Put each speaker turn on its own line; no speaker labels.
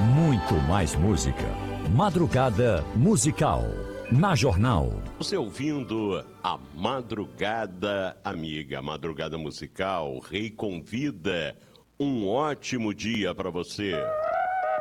Muito mais música. Madrugada Musical. Na Jornal.
Você ouvindo a Madrugada Amiga, Madrugada Musical. Rei convida. Um ótimo dia para você.